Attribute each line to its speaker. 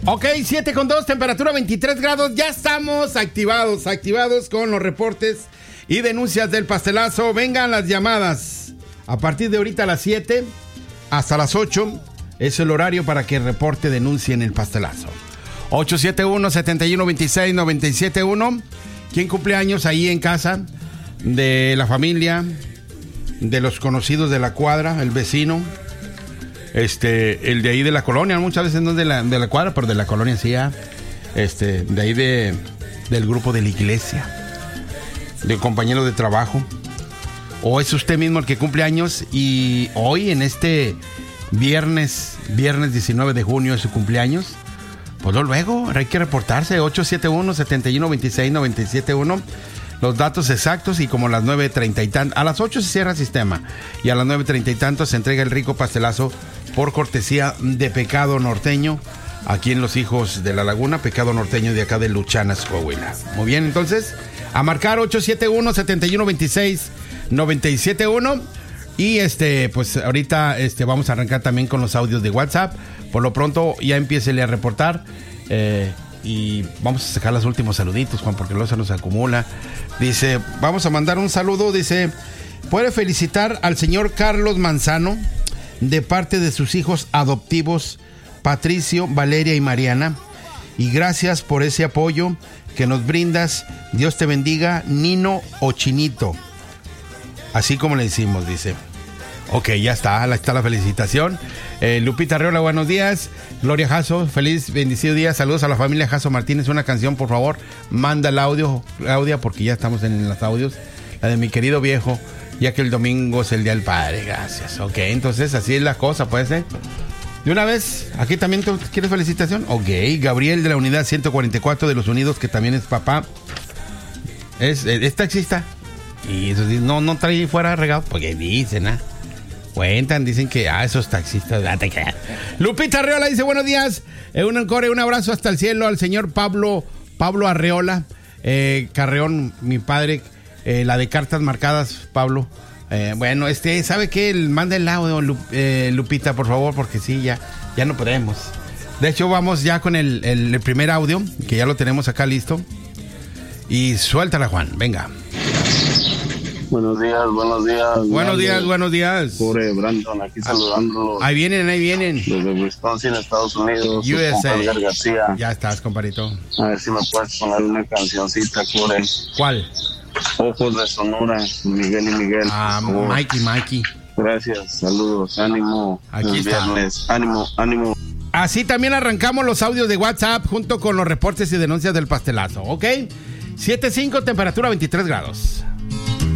Speaker 1: Ok, 7:02, temperatura 23 grados. Ya estamos activados con los reportes y denuncias del pastelazo. Vengan las llamadas. A partir de ahorita a las 7 hasta las 8 es el horario para que reporte, denuncien el pastelazo. 871-7126-971. ¿Quién cumple años ahí en casa? De la familia, de los conocidos de la cuadra, el vecino, el de ahí de la colonia, muchas veces no es de la cuadra, pero de la colonia sí, de ahí del grupo de la iglesia, de compañero de trabajo, o es usted mismo el que cumple años y hoy en este viernes 19 de junio es su cumpleaños. Pues luego hay que reportarse. 871-7126-971. Los datos exactos y como a las 9:30 y tantos. A las 8 se cierra el sistema. Y a las 9:30 y tantos se entrega el rico pastelazo por cortesía de Pecado Norteño. Aquí en Los Hijos de la Laguna. Pecado Norteño de acá de Luchanas, Coahuila. Muy bien, entonces, a marcar 871-7126-971. Y pues ahorita vamos a arrancar también con los audios de WhatsApp. Por lo pronto ya empiécele a reportar y vamos a sacar los últimos saluditos, Juan, porque luego se nos acumula. Dice, vamos a mandar un saludo, dice, puede felicitar al señor Carlos Manzano de parte de sus hijos adoptivos Patricio, Valeria y Mariana, y gracias por ese apoyo que nos brindas. Dios te bendiga, Nino o Chinito, así como le decimos, dice. Ok, ya está la felicitación. Lupita Arreola, buenos días. Gloria Jasso, feliz, bendecido día. Saludos a la familia Jasso Martínez. Una canción, por favor. Manda el audio, Claudia, porque ya estamos en los audios. La de mi querido viejo, ya que el domingo es el Día del Padre. Gracias. Ok, entonces así es la cosa, puede ser. De una vez, aquí también tú quieres felicitación. Ok, Gabriel de la unidad 144 de los Unidos, que también es papá. Es taxista. Y eso sí, no trae fuera regado, porque dicen, cuentan, dicen que esos taxistas, date que. Lupita Arreola dice, buenos días, un abrazo hasta el cielo al señor Pablo Arreola, Carreón, mi padre, la de cartas marcadas, Pablo. Bueno, ¿sabe qué? Manda el audio, Lupita, por favor, porque sí, ya no podemos. De hecho, vamos ya con el primer audio, que ya lo tenemos acá listo. Y suéltala, Juan, venga.
Speaker 2: Buenos días.
Speaker 1: Buenos días.
Speaker 2: Pobre Brandon, aquí saludándolos.
Speaker 1: Ahí vienen.
Speaker 2: Desde Wisconsin, Estados Unidos.
Speaker 1: USA.
Speaker 2: Edgar García.
Speaker 1: Ya estás, compadrito.
Speaker 2: A ver si me puedes poner una cancioncita, Pobre.
Speaker 1: ¿Cuál?
Speaker 2: Ojos de Sonora, Miguel y Miguel.
Speaker 1: Mikey.
Speaker 2: Gracias, saludos, ánimo.
Speaker 1: Aquí está.
Speaker 2: Viernes. Ánimo.
Speaker 1: Así también arrancamos los audios de WhatsApp junto con los reportes y denuncias del pastelazo, ¿ok? 7:05, temperatura 23 grados.